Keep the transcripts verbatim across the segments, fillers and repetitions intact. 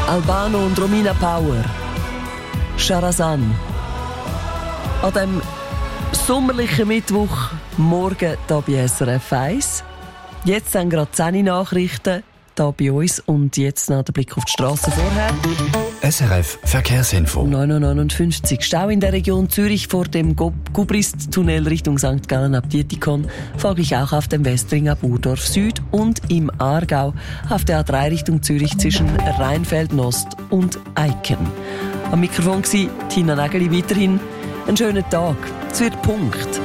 Albano und Romina Power. Sharazan. An dem sommerlichen Mittwoch, morgen hier bei S R F eins. Jetzt sind gerade zehn Nachrichten hier bei uns und jetzt noch der Blick auf die Straße vorher. S R F Verkehrsinfo. neun Uhr neunundfünfzig. Stau in der Region Zürich vor dem Gubrist-Tunnel Richtung Sankt Gallen ab Dietikon. Folglich auch auf dem Westring ab Urdorf Süd und im Aargau auf der A drei Richtung Zürich zwischen Rheinfeld-Nost und Eiken. Am Mikrofon war Tina Nägeli. Weiterhin einen schönen Tag. Es wird Punkt.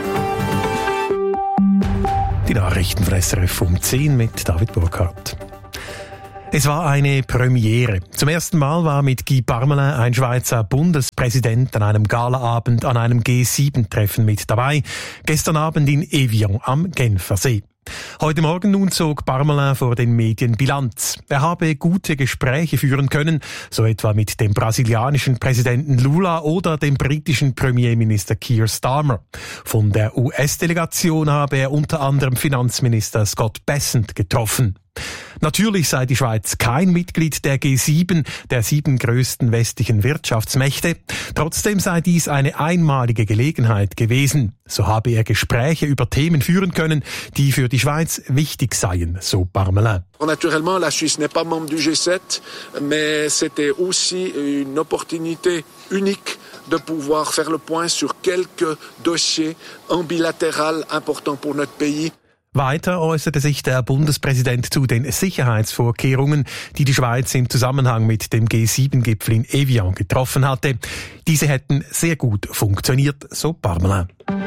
Die Nachrichten von S R F um zehn mit David Burkhardt. Es war eine Premiere. Zum ersten Mal war mit Guy Parmelin ein Schweizer Bundespräsident an einem Galaabend an einem G sieben Treffen mit dabei. Gestern Abend in Evian am Genfersee. Heute Morgen nun zog Parmelin vor den Medien Bilanz. Er habe gute Gespräche führen können, so etwa mit dem brasilianischen Präsidenten Lula oder dem britischen Premierminister Keir Starmer. Von der U S-Delegation habe er unter anderem Finanzminister Scott Bessent getroffen. Natürlich sei die Schweiz kein Mitglied der G sieben, der sieben größten westlichen Wirtschaftsmächte. Trotzdem sei dies eine einmalige Gelegenheit gewesen. So habe er Gespräche über Themen führen können, die für die Schweiz wichtig seien, so Parmelin. Naturellement, la Suisse n'est pas membre du G sept, mais c'était aussi une opportunité unique de pouvoir faire le point sur quelques dossiers en bilatéral importants pour notre pays. Weiter äußerte sich der Bundespräsident zu den Sicherheitsvorkehrungen, die die Schweiz im Zusammenhang mit dem G sieben Gipfel in Evian getroffen hatte. Diese hätten sehr gut funktioniert, so Parmelin.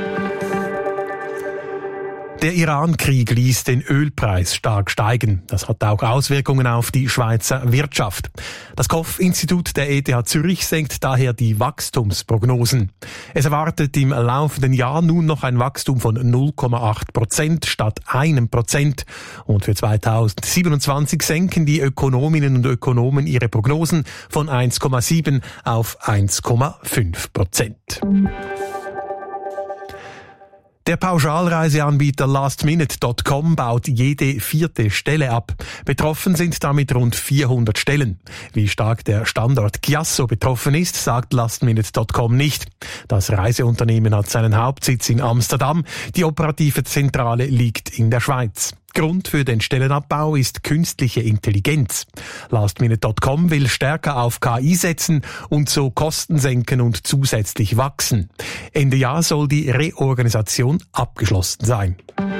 Der Iran-Krieg ließ den Ölpreis stark steigen. Das hat auch Auswirkungen auf die Schweizer Wirtschaft. Das K O F-Institut der E T H Zürich senkt daher die Wachstumsprognosen. Es erwartet im laufenden Jahr nun noch ein Wachstum von null Komma acht Prozent statt einem Prozent. Und für zweitausendsiebenundzwanzig senken die Ökonominnen und Ökonomen ihre Prognosen von eins Komma sieben auf eins Komma fünf Prozent. Der Pauschalreiseanbieter last minute Punkt com baut jede vierte Stelle ab. Betroffen sind damit rund vierhundert Stellen. Wie stark der Standort Chiasso betroffen ist, sagt last minute Punkt com nicht. Das Reiseunternehmen hat seinen Hauptsitz in Amsterdam. Die operative Zentrale liegt in der Schweiz. Grund für den Stellenabbau ist künstliche Intelligenz. last minute Punkt com will stärker auf K I setzen und so Kosten senken und zusätzlich wachsen. Ende Jahr soll die Reorganisation abgeschlossen sein.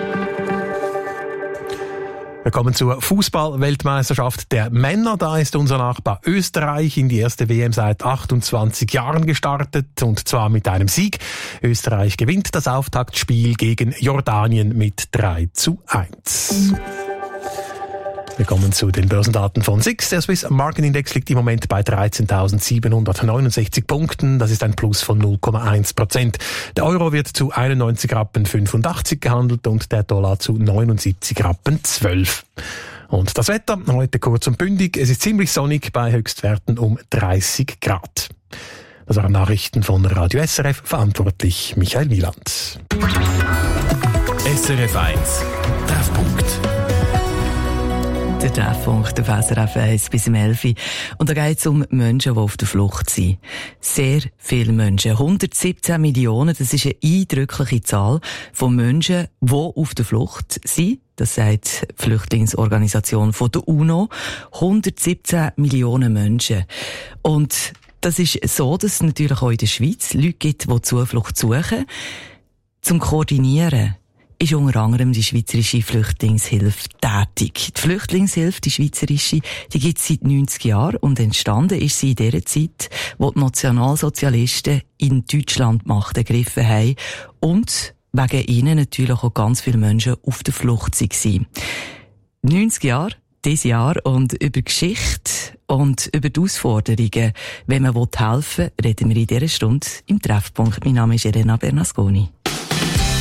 Wir kommen zur Fußball-Weltmeisterschaft der Männer. Da ist unser Nachbar Österreich in die erste W M seit achtundzwanzig Jahren gestartet, und zwar mit einem Sieg. Österreich gewinnt das Auftaktspiel gegen Jordanien mit drei zu eins. Wir kommen zu den Börsendaten von S I X. Der Swiss Market Index liegt im Moment bei dreizehntausendsiebenhundertneunundsechzig Punkten. Das ist ein Plus von null Komma eins Prozent. Der Euro wird zu einundneunzig Rappen fünfundachtzig gehandelt und der Dollar zu neunundsiebzig Rappen zwölf. Und das Wetter heute kurz und bündig. Es ist ziemlich sonnig bei Höchstwerten um dreißig Grad. Das waren Nachrichten von Radio S R F, verantwortlich Michael Wieland. S R F eins Treffpunkt. Der Treffpunkt auf S R F eins bis um elf Uhr. Und da geht es um Menschen, die auf der Flucht sind. Sehr viele Menschen. hundertsiebzehn Millionen, das ist eine eindrückliche Zahl von Menschen, die auf der Flucht sind. Das sagt die Flüchtlingsorganisation von der UNO. hundertsiebzehn Millionen Menschen. Und das ist so, dass es natürlich auch in der Schweiz Leute gibt, die Zuflucht suchen. Zum Koordinieren ist unter anderem die Schweizerische Flüchtlingshilfe tätig. Die Flüchtlingshilfe, die Schweizerische, die gibt es seit neunzig Jahren und entstanden ist sie in der Zeit, wo die Nationalsozialisten in Deutschland Macht ergriffen haben und wegen ihnen natürlich auch ganz viele Menschen auf der Flucht waren. neunzig Jahre, dieses Jahr, und über Geschichte und über die Herausforderungen, wenn man helfen will, reden wir in dieser Stunde im Treffpunkt. Mein Name ist Elena Bernasconi.